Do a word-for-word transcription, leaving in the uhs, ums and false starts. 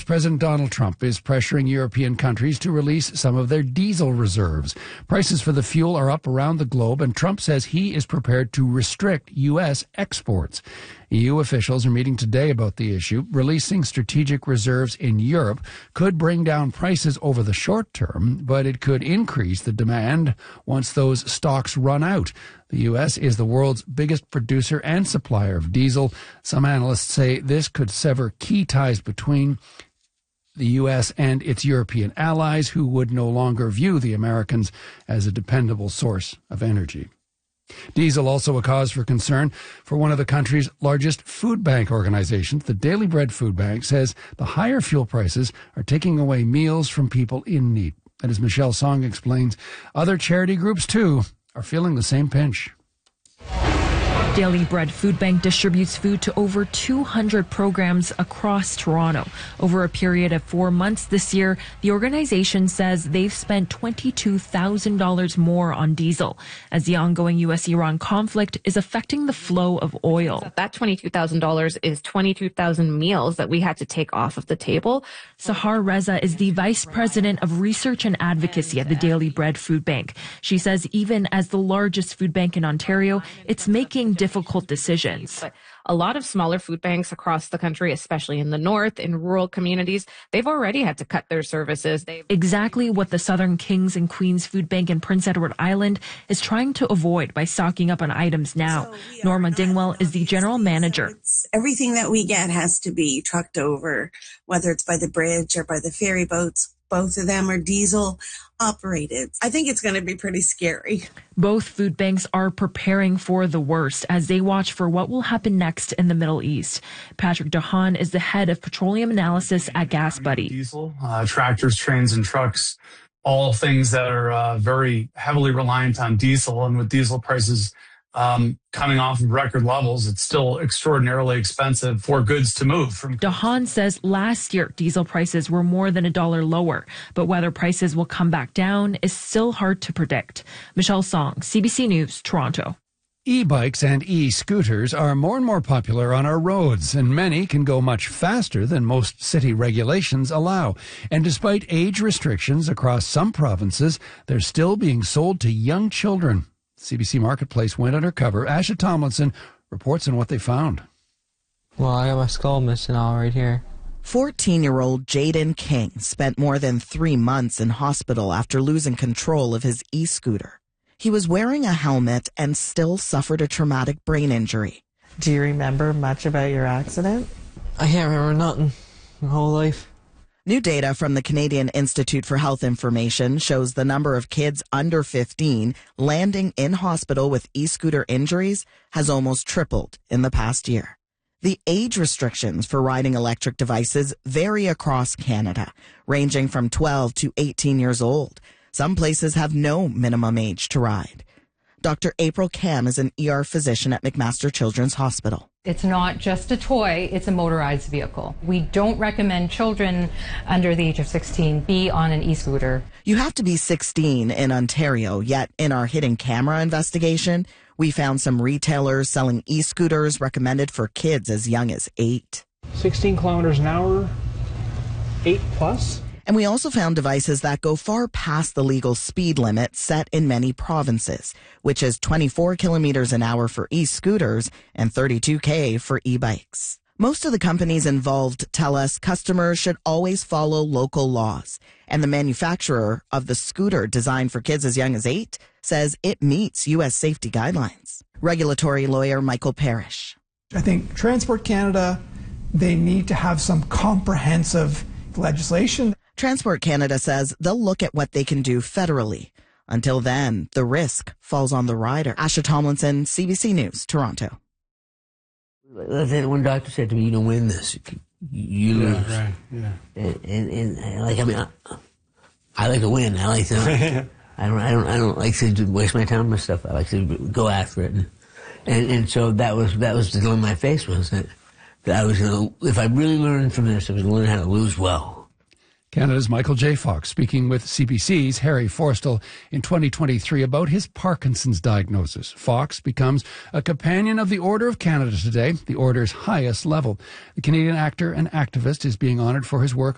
President Donald Trump is pressuring European countries to release some of their diesel reserves. Prices for the fuel are up around the globe, and Trump says he is prepared to restrict U S exports. E U officials are meeting today about the issue. Releasing strategic reserves in Europe could bring down prices over the short term, but it could increase the demand once those stocks run out. The U S is the world's biggest producer and supplier of diesel. Some analysts say this could sever key ties between the U S and its European allies, who would no longer view the Americans as a dependable source of energy. Diesel also a cause for concern for one of the country's largest food bank organizations. The Daily Bread Food Bank says the higher fuel prices are taking away meals from people in need. And as Michelle Song explains, other charity groups, too, are feeling the same pinch. Daily Bread Food Bank distributes food to over two hundred programs across Toronto. Over a period of four months this year, the organization says they've spent twenty-two thousand dollars more on diesel as the ongoing U S Iran conflict is affecting the flow of oil. That twenty-two thousand dollars is twenty-two thousand meals that we had to take off of the table. Sahar Reza is the Vice President of Research and Advocacy at the Daily Bread Food Bank. She says even as the largest food bank in Ontario, it's making difficult decisions. But a lot of smaller food banks across the country, especially in the north, in rural communities, they've already had to cut their services. They've exactly what the Southern Kings and Queens Food Bank in Prince Edward Island is trying to avoid by stocking up on items now. So Norma Dingwell is the general manager. It's, everything that we get has to be trucked over, whether it's by the bridge or by the ferry boats. Both of them are diesel operated. I think it's going to be pretty scary. Both food banks are preparing for the worst as they watch for what will happen next in the Middle East. Patrick DeHaan is the head of petroleum analysis at Gas Buddy. Diesel, uh, tractors, trains, and trucks, all things that are uh, very heavily reliant on diesel. And with diesel prices Um, coming off of record levels, it's still extraordinarily expensive for goods to move. From DeHaan says last year diesel prices were more than a dollar lower, but whether prices will come back down is still hard to predict. Michelle Song, C B C News, Toronto. E-bikes and e-scooters are more and more popular on our roads, and many can go much faster than most city regulations allow. And despite age restrictions across some provinces, they're still being sold to young children. C B C Marketplace went undercover. Asha Tomlinson reports on what they found. Well, I got my skull missing all right here. fourteen-year-old Jaden King spent more than three months in hospital after losing control of his e-scooter. He was wearing a helmet and still suffered a traumatic brain injury. Do you remember much about your accident? I can't remember nothing my whole life. New data from the Canadian Institute for Health Information shows the number of kids under fifteen landing in hospital with e-scooter injuries has almost tripled in the past year. The age restrictions for riding electric devices vary across Canada, ranging from twelve to eighteen years old. Some places have no minimum age to ride. Doctor April Kam is an E R physician at McMaster Children's Hospital. It's not just a toy, it's a motorized vehicle. We don't recommend children under the age of sixteen be on an e-scooter. You have to be sixteen in Ontario, yet in our hidden camera investigation, we found some retailers selling e-scooters recommended for kids as young as eight. sixteen kilometers an hour, eight plus. And we also found devices that go far past the legal speed limit set in many provinces, which is twenty-four kilometers an hour for e-scooters and thirty-two K for e-bikes. Most of the companies involved tell us customers should always follow local laws, and the manufacturer of the scooter designed for kids as young as eight says it meets U S safety guidelines. Regulatory lawyer Michael Parrish. I think Transport Canada, they need to have some comprehensive legislation. Transport Canada says they'll look at what they can do federally. Until then, the risk falls on the rider. Asha Tomlinson, C B C News, Toronto. One doctor said to me, "You don't win this, you lose." Yeah, right, yeah. And, and, and like, I mean, I, I like to win. I like to. I don't. I don't. I don't like to waste my time with stuff. I like to go after it. And and, and so that was that was the dilemma I faced was that that I was going to. If I really learned from this, I was going to learn how to lose well. Canada's Michael J. Fox speaking with C B C's Harry Forstall in twenty twenty-three about his Parkinson's diagnosis. Fox becomes a Companion of the Order of Canada today, the Order's highest level. The Canadian actor and activist is being honored for his work